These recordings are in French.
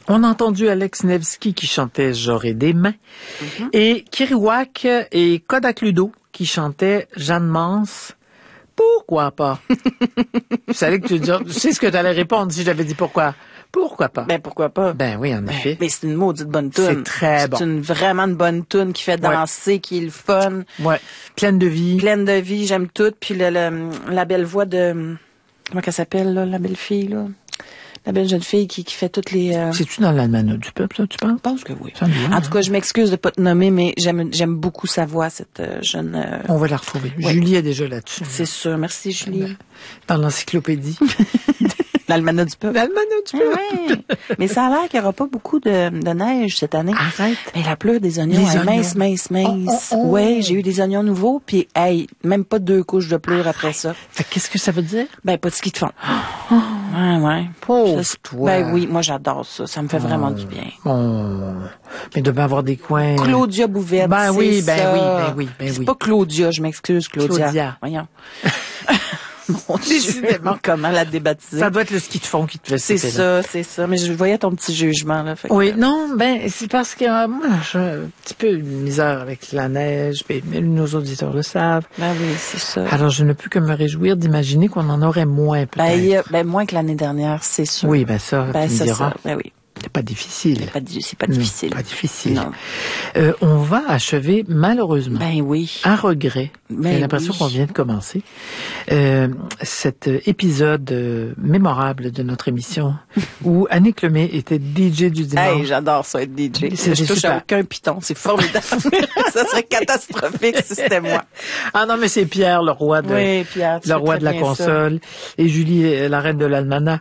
On a entendu Alex Nevsky qui chantait « J'aurai des mains et Kerouac et Kodak Ludo qui chantaient « Jeanne Mance ». Pourquoi pas? Je savais que tu sais ce que tu allais répondre si j'avais dit pourquoi. Pourquoi pas? Ben, pourquoi pas? Ben oui, en effet. Mais c'est une maudite bonne toune. C'est très bon. C'est vraiment une bonne toune qui fait danser, qui est le fun. Ouais. Pleine de vie. Pleine de vie, j'aime tout. Puis la belle voix de... Comment qu'elle s'appelle, là, la belle fille, là? La belle jeune fille qui fait toutes les... C'est-tu dans l'Almanach du peuple, là, tu penses? Je pense que oui. En tout cas, je m'excuse de pas te nommer, mais j'aime beaucoup sa voix, cette jeune... On va la retrouver. Ouais. Julie est déjà là-dessus. C'est sûr. Merci, Julie. Dans l'encyclopédie. L'Almanach du peuple. L'Almanach du peuple. Oui. Mais ça a l'air qu'il n'y aura pas beaucoup de neige cette année. Arrête. Mais la pleure des oignons est mince. Oh. Oui, j'ai eu des oignons nouveaux, puis même pas 2 couches de pleurs après ça. Fait qu'est-ce que ça veut dire? Ben, pas de ski de fond. Ouais. Pauvre toi. Ben oui, moi j'adore ça. Ça me fait vraiment du bien. Mais de bien avoir des coins... Claudia Bouvette, ben oui. C'est pas Claudia, je m'excuse, Claudia. Voyons. Mon Dieu, comment la débaptiser? Ça doit être le ski de fond qui te fait c'est ça. Mais je voyais ton petit jugement, là. C'est parce que moi, j'ai un petit peu de misère avec la neige, mais nos auditeurs le savent. Ben oui, c'est ça. Alors, je ne peux que me réjouir d'imaginer qu'on en aurait moins, peut-être. Moins que l'année dernière, c'est sûr. Oui, ça, tu me diras. Ben oui. C'est pas difficile. C'est pas difficile. Pas difficile. Non. On va achever, malheureusement. Ben oui. À regret. J'ai l'impression qu'on vient de commencer. Cet épisode mémorable de notre émission où Annick Lemay était DJ du dimanche. Hey, j'adore ça, être DJ. Je touche à aucun piton. C'est formidable. Ça serait catastrophique si c'était moi. Ah non, mais c'est Pierre, le roi de, Pierre, le roi de la console. Ça. Et Julie, la reine de l'almanach.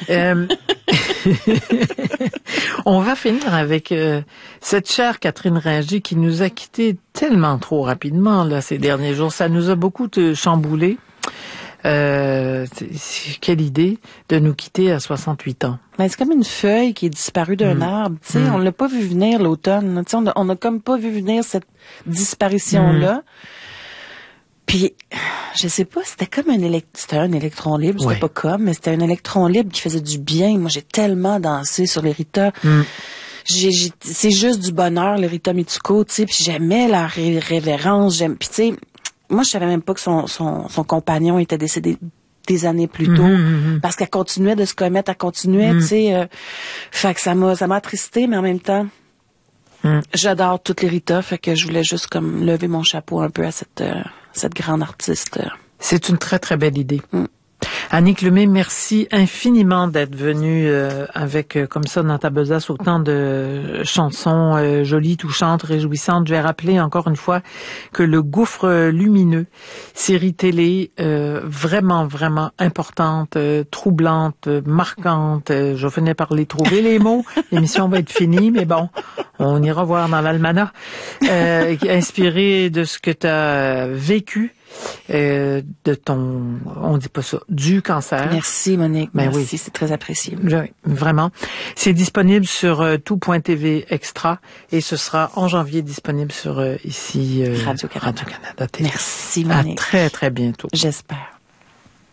On va finir avec cette chère Catherine Ringer qui nous a quittés tellement trop rapidement là ces derniers jours. Ça nous a beaucoup chamboulé. Quelle idée de nous quitter à 68 ans. Mais c'est comme une feuille qui est disparue d'un arbre. Tu sais, on l'a pas vu venir l'automne. Tu sais, on a comme pas vu venir cette disparition-là. Puis, je sais pas, c'était comme c'était un électron libre, c'était pas comme, mais c'était un électron libre qui faisait du bien. Moi, j'ai tellement dansé sur les Rita. C'est juste du bonheur, les Rita Mitsuko, tu sais, puis j'aimais la révérence, puis tu sais, moi, je savais même pas que son compagnon était décédé des années plus tôt, parce qu'elle continuait de se commettre, elle continuait, tu sais, fait que ça m'a attristé, mais en même temps, j'adore toutes les Rita, fait que je voulais juste comme lever mon chapeau un peu à cette grande artiste. C'est une très, très belle idée. Annick Lemay, merci infiniment d'être venue avec, comme ça, dans ta besace, autant de chansons jolies, touchantes, réjouissantes. Je vais rappeler encore une fois que Le Gouffre lumineux, série télé vraiment, vraiment importante, troublante, marquante. Je venais par les trouver les mots. L'émission va être finie, mais bon, on ira voir dans l'almanach. Inspiré de ce que tu as vécu. De ton, on dit pas ça, du cancer. Merci Monique, merci, oui. C'est très apprécié. Oui, vraiment. C'est disponible sur tout.tv extra et ce sera en janvier disponible sur Radio-Canada. Merci Monique. À très très bientôt. J'espère.